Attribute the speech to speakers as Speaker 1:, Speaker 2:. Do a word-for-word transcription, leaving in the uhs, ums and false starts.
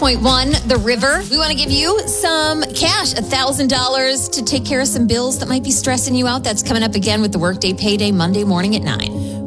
Speaker 1: point one, The River. We want to give you some cash, one thousand dollars to take care of some bills that might be stressing you out. That's coming up again with the Workday Payday Monday morning at nine.